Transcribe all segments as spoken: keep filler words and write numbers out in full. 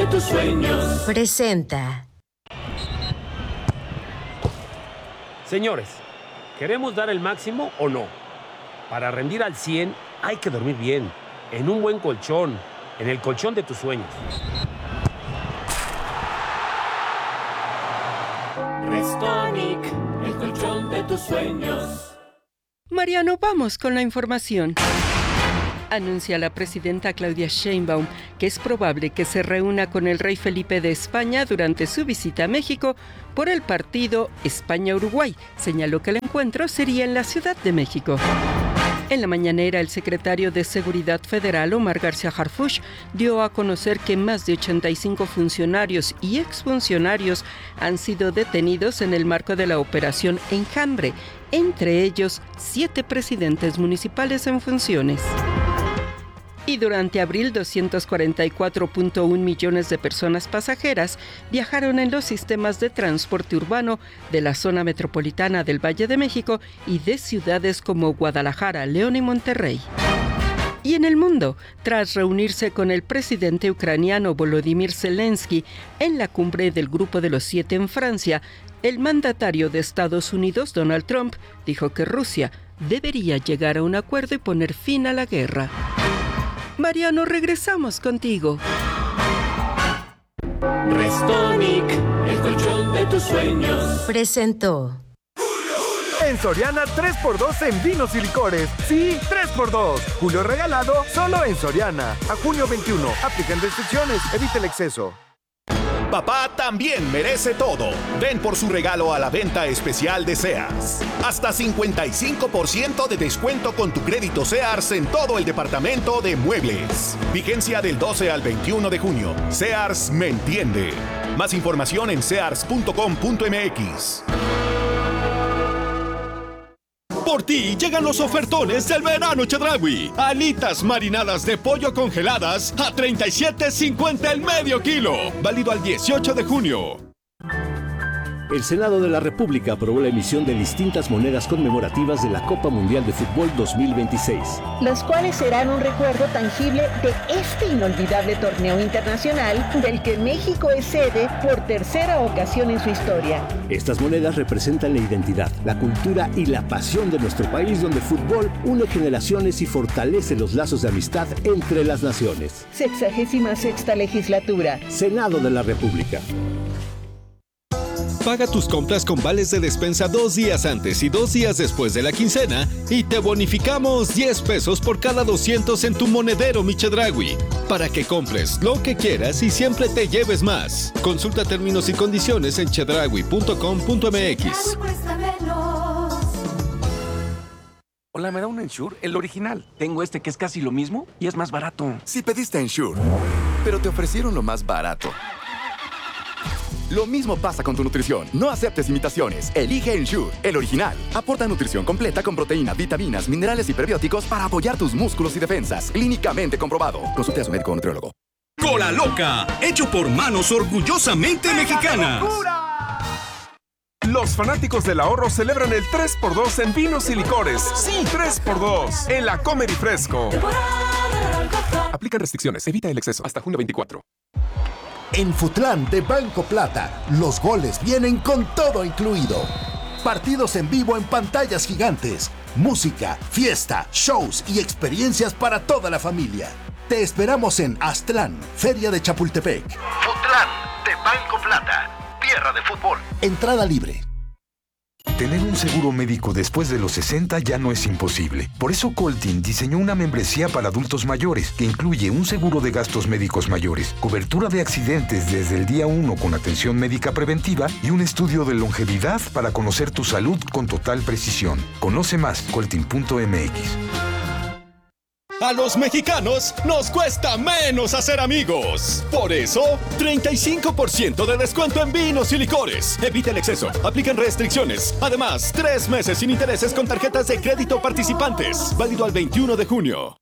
de tus sueños. Presenta. Señores, ¿queremos dar el máximo o no? Para rendir al cien hay que dormir bien, en un buen colchón, en el colchón de tus sueños. Restonic, el colchón de tus sueños. Mariano, vamos con la información. Anuncia la presidenta Claudia Sheinbaum que es probable que se reúna con el rey Felipe de España durante su visita a México por el partido España-Uruguay. Señaló que el encuentro sería en la Ciudad de México. En la mañanera, el secretario de Seguridad Federal, Omar García Harfuch, dio a conocer que más de ochenta y cinco funcionarios y exfuncionarios han sido detenidos en el marco de la Operación Enjambre, entre ellos siete presidentes municipales en funciones. Y durante abril, doscientos cuarenta y cuatro punto uno millones de personas pasajeras viajaron en los sistemas de transporte urbano de la zona metropolitana del Valle de México y de ciudades como Guadalajara, León y Monterrey. Y en el mundo, tras reunirse con el presidente ucraniano Volodymyr Zelensky en la cumbre del Grupo de los Siete en Francia, el mandatario de Estados Unidos, Donald Trump, dijo que Rusia debería llegar a un acuerdo y poner fin a la guerra. Mariano, regresamos contigo. Restonic, el colchón de tus sueños. Presentó. En Soriana, tres por dos en vinos y licores. Sí, tres por dos. Julio regalado, solo en Soriana. A junio veintiuno. Aplican restricciones. Evita el exceso. Papá también merece todo. Ven por su regalo a la venta especial de Sears. Hasta cincuenta y cinco por ciento de descuento con tu crédito Sears en todo el departamento de muebles. Vigencia del doce al veintiuno de junio. Sears me entiende. Más información en sears punto com punto m x. Por ti llegan los ofertones del verano Chedraui. Alitas marinadas de pollo congeladas a treinta y siete cincuenta el medio kilo. Válido al dieciocho de junio. El Senado de la República aprobó la emisión de distintas monedas conmemorativas de la Copa Mundial de Fútbol dos mil veintiséis. Las cuales serán un recuerdo tangible de este inolvidable torneo internacional del que México es sede por tercera ocasión en su historia. Estas monedas representan la identidad, la cultura y la pasión de nuestro país, donde el fútbol une generaciones y fortalece los lazos de amistad entre las naciones. Sexagésima sexta legislatura. Senado de la República. Paga tus compras con vales de despensa dos días antes y dos días después de la quincena y te bonificamos diez pesos por cada doscientos en tu monedero Mi Chedraui, para que compres lo que quieras y siempre te lleves más. Consulta términos y condiciones en chedraui punto com punto m x. Hola, ¿me da un Ensure? El original. Tengo este que es casi lo mismo y es más barato. Si pediste Ensure, pero te ofrecieron lo más barato. Lo mismo pasa con tu nutrición. No aceptes imitaciones. Elige Ensure, el original. Aporta nutrición completa con proteína, vitaminas, minerales y prebióticos para apoyar tus músculos y defensas. Clínicamente comprobado. Consulte a su médico o nutriólogo. Cola Loca, hecho por manos orgullosamente mexicanas. Los fanáticos del ahorro celebran el tres por dos en vinos y licores. Sí, tres por dos en la Comer y Fresco. Aplican restricciones. Evita el exceso. Hasta junio veinticuatro. En Futlán de Banco Plata, los goles vienen con todo incluido. Partidos en vivo en pantallas gigantes, música, fiesta, shows y experiencias para toda la familia. Te esperamos en Aztlán, Feria de Chapultepec. Futlán de Banco Plata, tierra de fútbol. Entrada libre. Tener un seguro médico después de los sesenta ya no es imposible. Por eso Coltin diseñó una membresía para adultos mayores que incluye un seguro de gastos médicos mayores, cobertura de accidentes desde el día uno con atención médica preventiva y un estudio de longevidad para conocer tu salud con total precisión. Conoce más, coltin punto m x. A los mexicanos nos cuesta menos hacer amigos. Por eso, treinta y cinco por ciento de descuento en vinos y licores. Evita el exceso. Aplican restricciones. Además, tres meses sin intereses con tarjetas de crédito participantes. Válido al veintiuno de junio.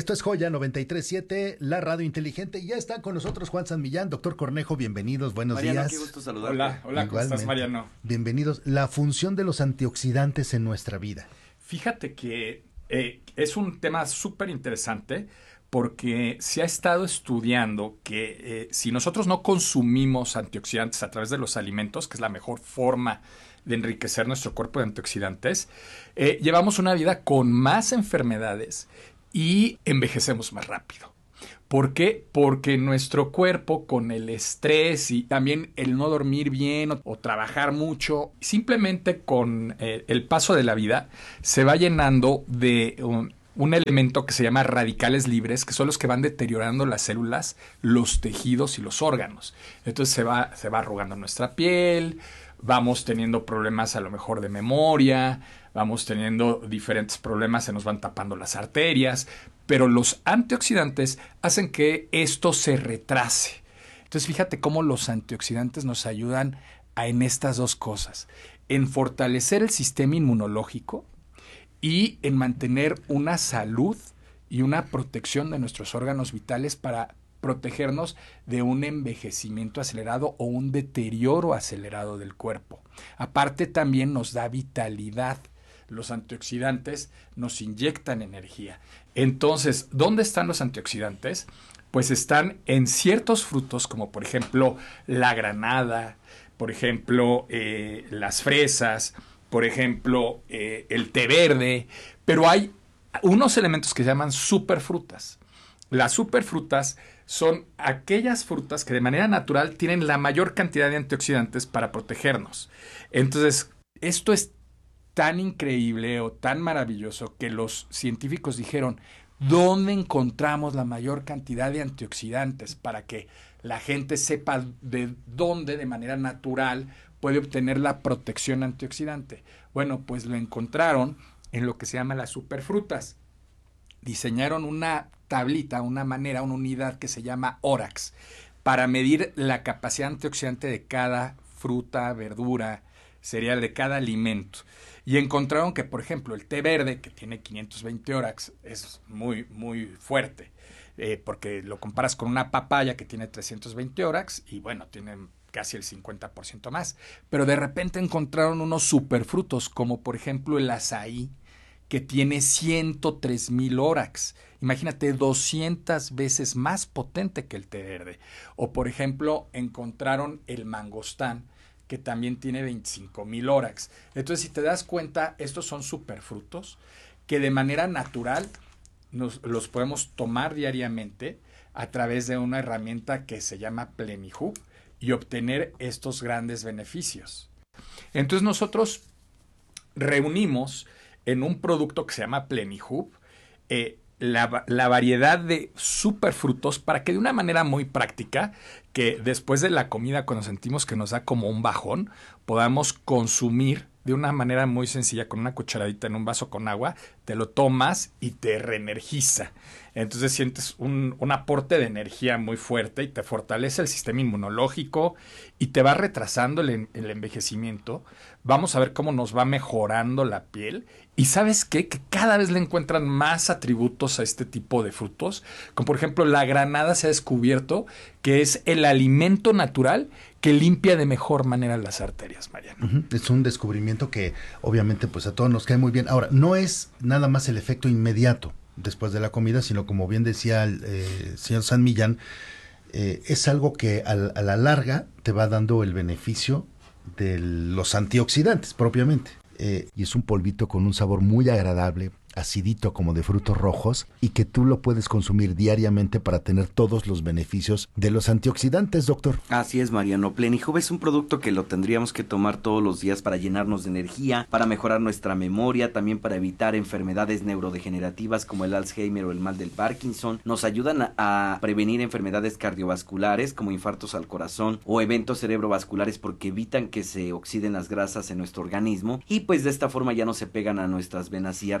Esto es Joya noventa y tres punto siete, la radio inteligente. Y ya está con nosotros Juan San Millán. Doctor Cornejo, bienvenidos, buenos Mariano, días. Qué gusto saludarte. Hola, hola, ¿cómo estás, Mariano? Bienvenidos. La función de los antioxidantes en nuestra vida. Fíjate que eh, es un tema súper interesante porque se ha estado estudiando que eh, si nosotros no consumimos antioxidantes a través de los alimentos, que es la mejor forma de enriquecer nuestro cuerpo de antioxidantes, eh, llevamos una vida con más enfermedades y envejecemos más rápido. ¿Por qué? Porque nuestro cuerpo, con el estrés y también el no dormir bien o, o trabajar mucho, simplemente con eh, el paso de la vida, se va llenando de un, un elemento que se llama radicales libres, que son los que van deteriorando las células, los tejidos y los órganos. Entonces se va, se va arrugando nuestra piel, vamos teniendo problemas a lo mejor de memoria, vamos teniendo diferentes problemas, se nos van tapando las arterias, pero los antioxidantes hacen que esto se retrase. Entonces fíjate cómo los antioxidantes nos ayudan a, en estas dos cosas, en fortalecer el sistema inmunológico y en mantener una salud y una protección de nuestros órganos vitales para protegernos de un envejecimiento acelerado o un deterioro acelerado del cuerpo. Aparte también nos da vitalidad. Los antioxidantes nos inyectan energía. Entonces, ¿dónde están los antioxidantes? Pues están en ciertos frutos, como por ejemplo la granada, por ejemplo eh, las fresas, por ejemplo eh, el té verde, pero hay unos elementos que se llaman superfrutas. Las superfrutas son aquellas frutas que de manera natural tienen la mayor cantidad de antioxidantes para protegernos. Entonces, esto es tan increíble o tan maravilloso que los científicos dijeron, ¿dónde encontramos la mayor cantidad de antioxidantes para que la gente sepa de dónde de manera natural puede obtener la protección antioxidante? Bueno, pues lo encontraron en lo que se llama las superfrutas. Diseñaron una tablita, una manera, una unidad que se llama ORAX para medir la capacidad antioxidante de cada fruta, verdura, cereal, de cada alimento. Y encontraron que, por ejemplo, el té verde, que tiene quinientos veinte ORAX, es muy, muy fuerte, eh, porque lo comparas con una papaya que tiene trescientos veinte ORAX y, bueno, tiene casi el cincuenta por ciento más. Pero de repente encontraron unos superfrutos, como por ejemplo el azaí, que tiene ciento tres mil ORAX. Imagínate, doscientas veces más potente que el té verde. O, por ejemplo, encontraron el mangostán, que también tiene veinticinco mil ORAX. Entonces, si te das cuenta, estos son superfrutos que de manera natural nos, los podemos tomar diariamente a través de una herramienta que se llama Plenihub y obtener estos grandes beneficios. Entonces, nosotros reunimos en un producto que se llama Plenihub eh, La, la variedad de superfrutos para que de una manera muy práctica, que después de la comida, cuando sentimos que nos da como un bajón, podamos consumir de una manera muy sencilla con una cucharadita en un vaso con agua, te lo tomas y te reenergiza. Entonces sientes un, un aporte de energía muy fuerte y te fortalece el sistema inmunológico y te va retrasando el, el envejecimiento. Vamos a ver cómo nos va mejorando la piel. ¿Y sabes qué? Que cada vez le encuentran más atributos a este tipo de frutos. Como por ejemplo, la granada se ha descubierto que es el alimento natural que limpia de mejor manera las arterias, Mariano. Uh-huh. Es un descubrimiento que obviamente pues a todos nos cae muy bien. Ahora, no es nada más el efecto inmediato después de la comida, sino como bien decía el eh, señor San Millán, eh, es algo que al, a la larga te va dando el beneficio de los antioxidantes propiamente. Eh, y es un polvito con un sabor muy agradable, acidito como de frutos rojos, y que tú lo puedes consumir diariamente para tener todos los beneficios de los antioxidantes, doctor. Así es, Mariano. Plenihub es un producto que lo tendríamos que tomar todos los días para llenarnos de energía, para mejorar nuestra memoria, también para evitar enfermedades neurodegenerativas como el Alzheimer o el mal del Parkinson. Nos ayudan a, a prevenir enfermedades cardiovasculares como infartos al corazón o eventos cerebrovasculares porque evitan que se oxiden las grasas en nuestro organismo y pues de esta forma ya no se pegan a nuestras venas y arterias.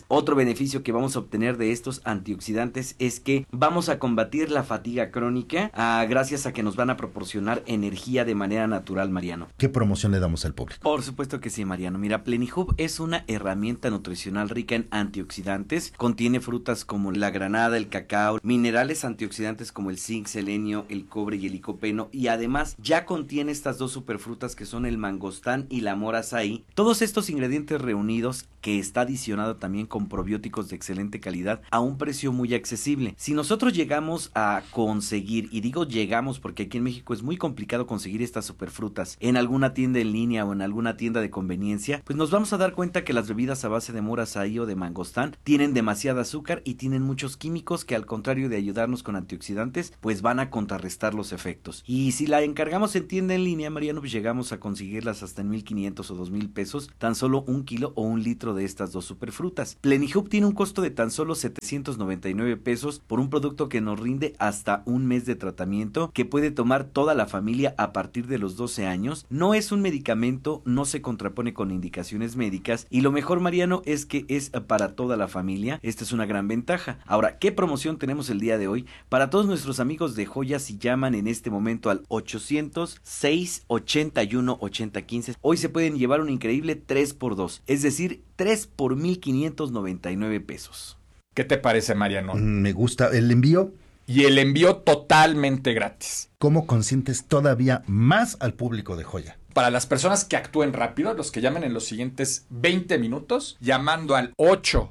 antioxidantes. Otro beneficio que vamos a obtener de estos antioxidantes es que vamos a combatir la fatiga crónica ah, gracias a que nos van a proporcionar energía de manera natural, Mariano. ¿Qué promoción le damos al público? Por supuesto que sí, Mariano. Mira, Plenihub es una herramienta nutricional rica en antioxidantes. Contiene frutas como la granada, el cacao, minerales antioxidantes como el zinc, selenio, el cobre y el licopeno, y además ya contiene estas dos superfrutas que son el mangostán y la mora azaí. Todos estos ingredientes reunidos, que está adicionado también con probióticos de excelente calidad a un precio muy accesible. Si nosotros llegamos a conseguir, y digo llegamos porque aquí en México es muy complicado conseguir estas superfrutas en alguna tienda en línea o en alguna tienda de conveniencia, pues nos vamos a dar cuenta que las bebidas a base de mora azaí o de mangostán tienen demasiada azúcar y tienen muchos químicos que, al contrario de ayudarnos con antioxidantes, pues van a contrarrestar los efectos. Y si la encargamos en tienda en línea, Mariano, pues llegamos a conseguirlas hasta en mil quinientos o dos mil pesos, tan solo un kilo o un litro de estas dos superfrutas. Plenihub tiene un costo de tan solo setecientos noventa y nueve pesos por un producto que nos rinde hasta un mes de tratamiento, que puede tomar toda la familia a partir de los doce años. No es un medicamento, no se contrapone con indicaciones médicas, y lo mejor, Mariano, es que es para toda la familia. Esta es una gran ventaja. Ahora, ¿qué promoción tenemos el día de hoy? Para todos nuestros amigos de Joya, si llaman en este momento al ochocientos, seis ochenta y uno, ochenta quince, hoy se pueden llevar un increíble tres por dos, es decir, tres por mil quinientos noventa y nueve pesos. ¿Qué te parece, Mariano? Me gusta. ¿El envío? Y el envío totalmente gratis. ¿Cómo consientes todavía más al público de Joya? Para las personas que actúen rápido, los que llamen en los siguientes veinte minutos, llamando al ochocientos,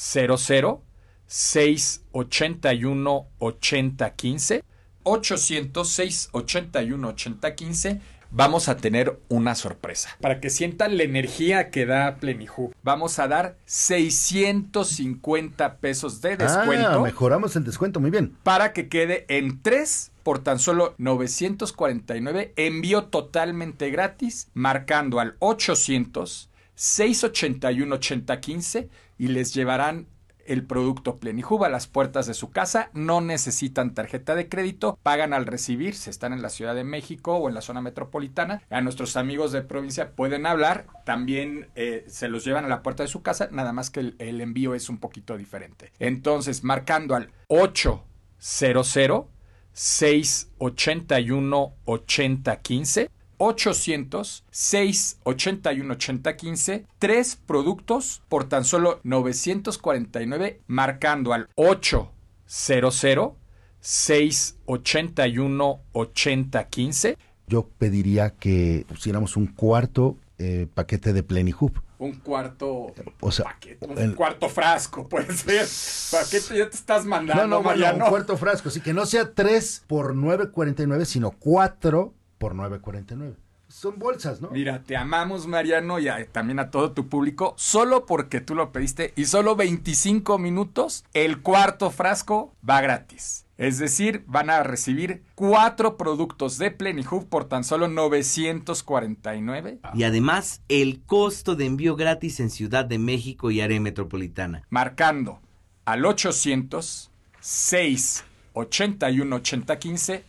seis ochenta y uno, ochenta quince, ochocientos, seis ochenta y uno, ochenta quince, vamos a tener una sorpresa. Para que sientan la energía que da Plenihub, vamos a dar seiscientos cincuenta pesos de descuento. Ah, mejoramos el descuento, muy bien. Para que quede en tres por tan solo novecientos cuarenta y nueve, envío totalmente gratis, marcando al ochocientos, seis ochenta y uno, ochenta quince, y les llevarán el producto Plenihub a las puertas de su casa. No necesitan tarjeta de crédito, pagan al recibir. Si están en la Ciudad de México o en la zona metropolitana, a nuestros amigos de provincia pueden hablar, también eh, se los llevan a la puerta de su casa, nada más que el, el envío es un poquito diferente. Entonces, marcando al ochocientos, seis ochenta y uno, ochenta quince, ochocientos, seis ochenta y uno, ochenta quince, tres productos por tan solo novecientos cuarenta y nueve, marcando al ochocientos, seis ochenta y uno, ochenta quince. Yo pediría que pusiéramos un cuarto eh, paquete de Plenihub. Un cuarto o sea, paquete, un el, cuarto frasco, puede ser. Paquete ya te estás mandando, no, no, Mariano. Bueno, un cuarto frasco, sí, que no sea tres por nueve cuarenta y nueve, sino cuatro por nueve cuarenta y nueve. Son bolsas, ¿no? Mira, te amamos, Mariano, y a, también a todo tu público, solo porque tú lo pediste, y solo veinticinco minutos, el cuarto frasco va gratis. Es decir, van a recibir cuatro productos de Plenihub por tan solo novecientos cuarenta y nueve. Y además, el costo de envío gratis en Ciudad de México y área metropolitana. Marcando al ochocientos, seis ochenta y uno, ochenta quince,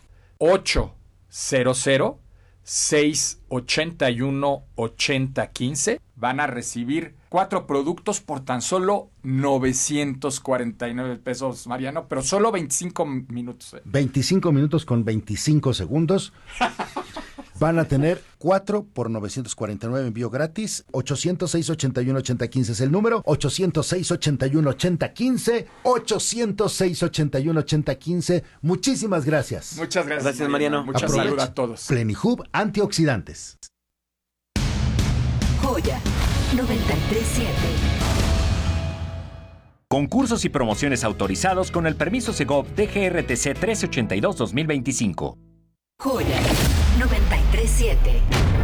ochocientos, seis ochenta y uno, ochenta quince, van a recibir cuatro productos por tan solo novecientos cuarenta y nueve pesos, Mariano, pero solo veinticinco minutos. ¿eh? veinticinco minutos con veinticinco segundos. Van a tener cuatro por novecientos cuarenta y nueve, envío gratis. ochocientos, seis ochenta y uno, ochenta quince es el número. ochocientos, seis ochenta y uno, ochenta quince. ochocientos, seis ochenta y uno, ochenta quince. Muchísimas gracias. Muchas gracias, gracias Mariano. Mariano. Muchas saludos a todos. Plenihub antioxidantes. Joya noventa y tres punto siete. Concursos y promociones autorizados con el permiso Segov D G R T C trece ochenta y dos dos mil veinticinco. Joya noventa y tres punto siete.